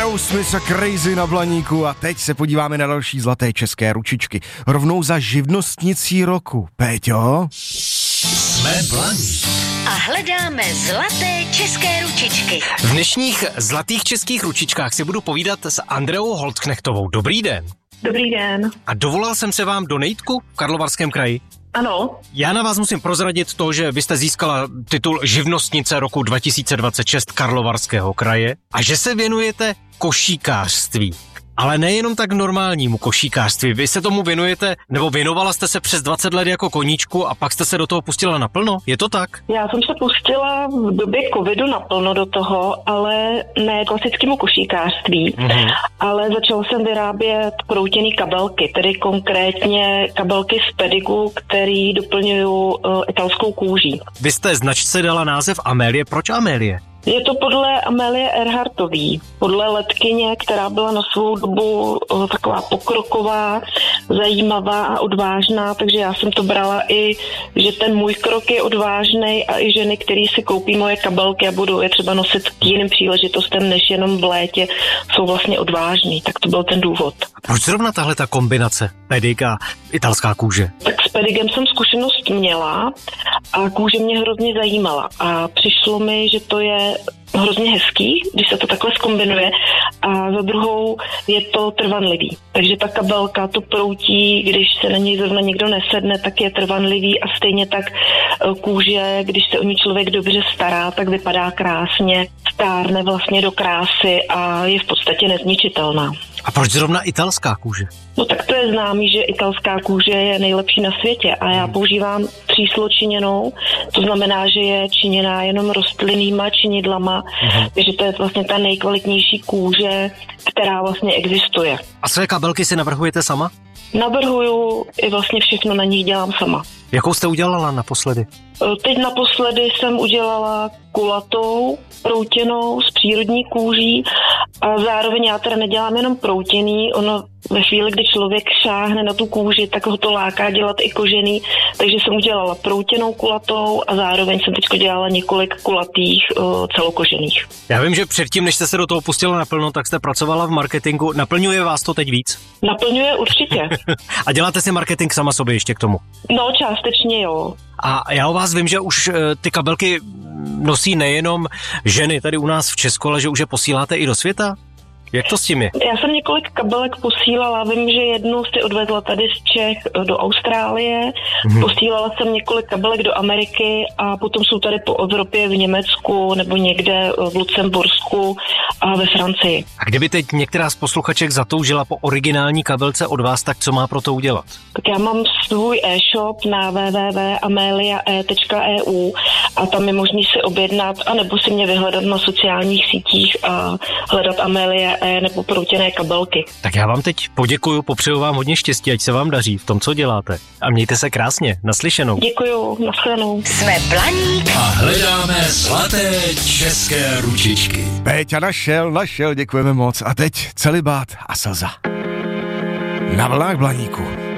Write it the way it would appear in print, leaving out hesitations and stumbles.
House Mr. Crazy na Blaníku a teď se podíváme na další zlaté české ručičky. Rovnou za živnostnicí roku. Péťo? Jsme Blaník. A hledáme zlaté české ručičky. V dnešních zlatých českých ručičkách si budu povídat s Andreou Holzknechtovou. Dobrý den. Dobrý den. A dovolal jsem se vám do Nejtku v Karlovarském kraji? Ano. Já na vás musím prozradit to, že vy jste získala titul živnostnice roku 2026 Karlovarského kraje a že se věnujete košíkářství. Ale nejenom tak normálnímu košíkářství. Vy se tomu věnujete, nebo věnovala jste se přes 20 let jako koníčku a pak jste se do toho pustila naplno? Je to tak? Já jsem se pustila v době covidu naplno do toho, ale ne klasickému košíkářství. Ale začala jsem vyrábět proutěný kabelky, tedy konkrétně kabelky z pedigu, který doplňují italskou kůží. Vy jste značce dala název Amélie. Proč Amélie? Je to podle Amélie Earhartový, podle letkyně, která byla na svou dobu taková pokroková, zajímavá a odvážná, takže já jsem to brala i, že ten můj krok je odvážnej a i ženy, které si koupí moje kabelky a budou je třeba nosit k jiným příležitostem, než jenom v létě, jsou vlastně odvážný, tak to byl ten důvod. A proč zrovna tahle ta kombinace pedik a italská kůže? Tak s pedigem jsem zkušenost měla a kůže mě hrozně zajímala a přišlo mi, že to je hrozně hezký, když se to takhle zkombinuje a za druhou je to trvanlivý. Takže ta kabelka to proutí, když se na něj zrovna někdo nesedne, tak je trvanlivý a stejně tak kůže, když se o ní člověk dobře stará, tak vypadá krásně, stárne vlastně do krásy a je v podstatě nezničitelná. A proč zrovna italská kůže? No tak to je známý, že italská kůže je nejlepší na světě a já používám třísločiněnou, to znamená, že je činěná jenom rostlinnýma činidlama, takže to je vlastně ta nejkvalitnější kůže, která vlastně existuje. A své kabelky si navrhujete sama? Navrhuju i vlastně všechno na nich dělám sama. Jakou jste udělala naposledy? Teď naposledy jsem udělala kulatou, proutěnou z přírodní kůží a zároveň já teda nedělám jenom proutěný, ono ve chvíli, kdy člověk šáhne na tu kůži, tak ho to láká dělat i kožený, takže jsem udělala proutěnou kulatou a zároveň jsem teď dělala několik kulatých celokožených. Já vím, že předtím, než jste se do toho pustila naplno, tak jste pracovala v marketingu. Naplňuje vás to teď víc? Naplňuje určitě. A děláte si marketing sama sobě ještě k tomu? No, částečně jo. A já o vás vím, že už ty kabelky nosí nejenom ženy tady u nás v Česku, ale že už je posíláte i do světa? Jak to s tím je? Já jsem několik kabelek posílala, vím, že jednu si odvezla tady z Čech do Austrálie, posílala jsem několik kabelek do Ameriky a potom jsou tady po Evropě v Německu nebo někde v Lucembursku a ve Francii. A kdyby teď některá z posluchaček zatoužila po originální kabelce od vás, tak co má pro to udělat? Tak já mám svůj e-shop na www.ameliae.eu a tam je možný si objednat anebo si mě vyhledat na sociálních sítích a hledat Amelie nebo proutěné kabelky. Tak já vám teď poděkuju, popřeju vám hodně štěstí, ať se vám daří v tom, co děláte. A mějte se krásně, naslyšenou. Děkuju, nashledanou. Jsme Blaník a hledáme zlaté české ručičky. Péťa našel, děkujeme moc. A teď celibát a slza. Na vlnách Blaníku.